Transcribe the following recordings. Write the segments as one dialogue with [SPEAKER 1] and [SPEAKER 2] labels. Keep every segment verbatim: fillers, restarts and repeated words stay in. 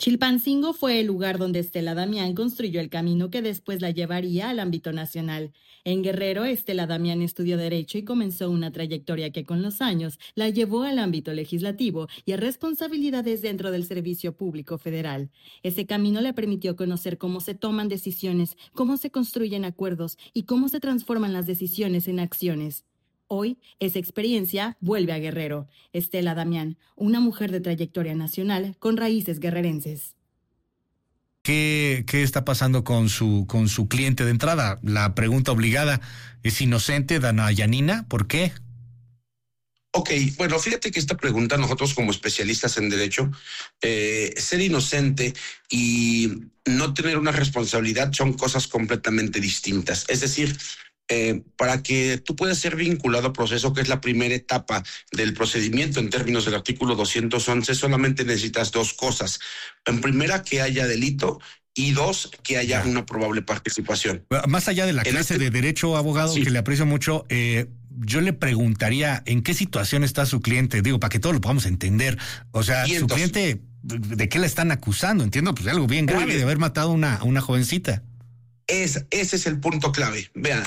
[SPEAKER 1] Chilpancingo fue el lugar donde Estela Damián construyó el camino que después la llevaría al ámbito nacional. En Guerrero, Estela Damián estudió Derecho y comenzó una trayectoria que con los años la llevó al ámbito legislativo y a responsabilidades dentro del Servicio Público Federal. Ese camino le permitió conocer cómo se toman decisiones, cómo se construyen acuerdos y cómo se transforman las decisiones en acciones. Hoy, esa experiencia vuelve a Guerrero. Estela Damián, una mujer de trayectoria nacional con raíces guerrerenses.
[SPEAKER 2] ¿Qué, qué está pasando con su, con su cliente de entrada? La pregunta obligada, ¿es inocente Dana Yanina? ¿Por qué?
[SPEAKER 3] Ok, bueno, fíjate que esta pregunta nosotros como especialistas en derecho, eh, ser inocente y no tener una responsabilidad son cosas completamente distintas. Es decir, Eh, para que tú puedas ser vinculado a proceso, que es la primera etapa del procedimiento en términos del artículo doscientos once, solamente necesitas dos cosas. En primera, que haya delito, y dos, que haya una probable participación.
[SPEAKER 2] Más allá de la en clase este... de derecho, abogado, sí, que le aprecio mucho, eh, yo le preguntaría en qué situación está su cliente, digo, para que todos lo podamos entender. O sea, su cliente, ¿de qué le están acusando? Entiendo, pues algo bien grave, bien, de haber matado a una, una jovencita.
[SPEAKER 3] Es, ese es el punto clave. Vean,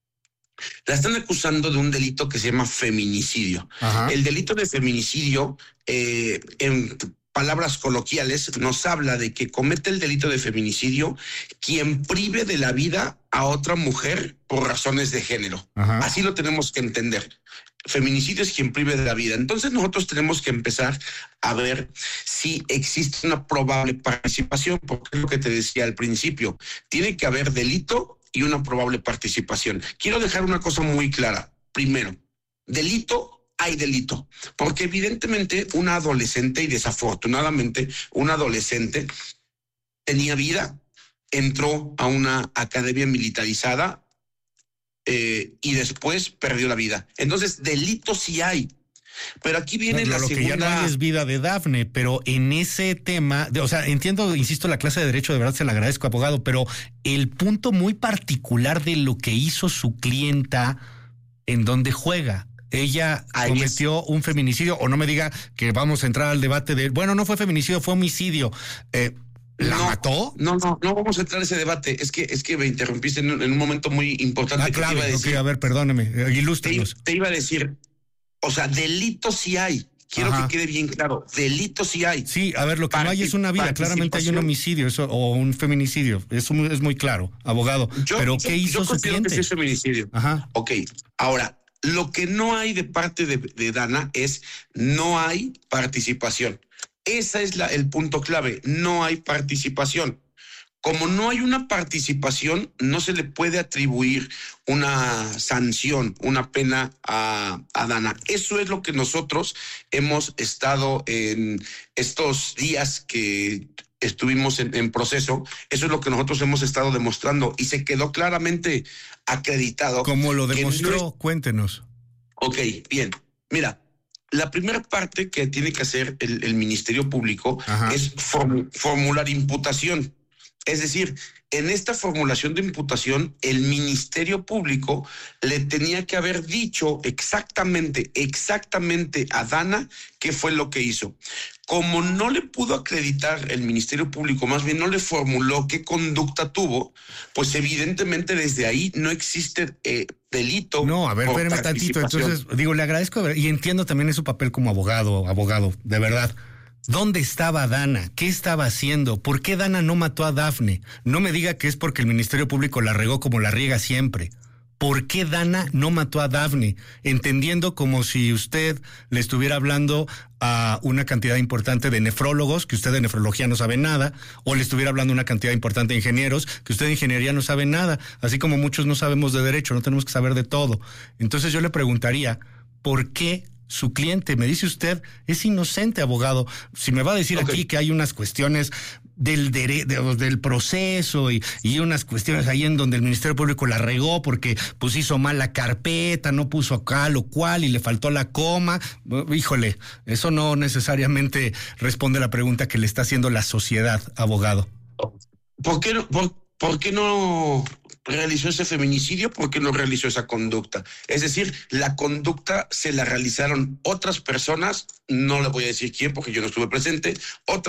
[SPEAKER 3] la están acusando de un delito que se llama feminicidio. Ajá. El delito de feminicidio, eh, en palabras coloquiales, nos habla de que comete el delito de feminicidio quien prive de la vida a otra mujer por razones de género. Ajá. Así lo tenemos que entender. Feminicidio es quien prive de la vida. Entonces nosotros tenemos que empezar a ver si existe una probable participación, porque es lo que te decía al principio. Tiene que haber delito y una probable participación. Quiero dejar una cosa muy clara. Primero, delito, hay delito, porque evidentemente una adolescente, y desafortunadamente una adolescente, tenía vida, entró a una academia militarizada eh, y después perdió la vida. Entonces, delito sí hay. Pero aquí viene no, la
[SPEAKER 2] lo
[SPEAKER 3] segunda...
[SPEAKER 2] Lo que ya no hay es vida de Dafne, pero en ese tema, de, o sea, entiendo, insisto, la clase de Derecho, de verdad se la agradezco, abogado, pero el punto muy particular de lo que hizo su clienta, en donde juega. Ella Ahí cometió es. un feminicidio, o no me diga que vamos a entrar al debate de, bueno, no fue feminicidio, fue homicidio. Eh, ¿La
[SPEAKER 3] no,
[SPEAKER 2] mató?
[SPEAKER 3] No, no, no vamos a entrar a ese debate. Es que, es que me interrumpiste en un, en un momento muy importante.
[SPEAKER 2] Ah, claro,
[SPEAKER 3] que te iba a decir.
[SPEAKER 2] Okay, a ver, perdóneme, ilústrenos.
[SPEAKER 3] Te, te iba a decir... O sea, delito sí hay. Quiero Ajá. que quede bien claro. Delito sí hay.
[SPEAKER 2] Sí, a ver, lo que Parti- no hay es una vida. Claramente hay un homicidio eso, o un feminicidio. Eso es muy claro, abogado.
[SPEAKER 3] Yo,
[SPEAKER 2] Pero
[SPEAKER 3] yo,
[SPEAKER 2] ¿qué hizo
[SPEAKER 3] yo
[SPEAKER 2] su cliente?
[SPEAKER 3] Que sí es feminicidio.
[SPEAKER 2] Ajá.
[SPEAKER 3] Ok, ahora, lo que no hay de parte de, de Dana es no hay participación. Ese es la, el punto clave. No hay participación. Como no hay una participación, no se le puede atribuir una sanción, una pena a, a Dana. Eso es lo que nosotros hemos estado en estos días que estuvimos en, en proceso. Eso es lo que nosotros hemos estado demostrando y se quedó claramente acreditado.
[SPEAKER 2] ¿Cómo lo demostró? No es... Cuéntenos.
[SPEAKER 3] Ok, bien. Mira, la primera parte que tiene que hacer el, el Ministerio Público Ajá. es form, formular imputación. Es decir, en esta formulación de imputación, el Ministerio Público le tenía que haber dicho exactamente, exactamente a Dana qué fue lo que hizo. Como no le pudo acreditar el Ministerio Público, más bien no le formuló qué conducta tuvo, pues evidentemente desde ahí no existe eh, delito.
[SPEAKER 2] No, a ver, espérame tantito. Entonces, digo, le agradezco y entiendo también su papel como abogado, abogado, de verdad. ¿Dónde estaba Dana? ¿Qué estaba haciendo? ¿Por qué Dana no mató a Dafne? No me diga que es porque el Ministerio Público la regó como la riega siempre. ¿Por qué Dana no mató a Dafne? Entendiendo como si usted le estuviera hablando a una cantidad importante de nefrólogos, que usted de nefrología no sabe nada, o le estuviera hablando a una cantidad importante de ingenieros, que usted de ingeniería no sabe nada, así como muchos no sabemos de derecho, no tenemos que saber de todo. Entonces yo le preguntaría, ¿por qué su cliente? Me dice usted, es inocente, abogado. Si me va a decir okay. aquí que hay unas cuestiones del dere- de, del proceso y, y unas cuestiones ahí en donde el Ministerio Público la regó porque pues hizo mal la carpeta, no puso acá lo cual y le faltó la coma, híjole, eso no necesariamente responde a la pregunta que le está haciendo la sociedad, abogado.
[SPEAKER 3] ¿Por qué no, por, por qué no realizó ese feminicidio? ¿Por qué no realizó esa conducta? Es decir, la conducta se la realizaron otras personas, no le voy a decir quién porque yo no estuve presente, otras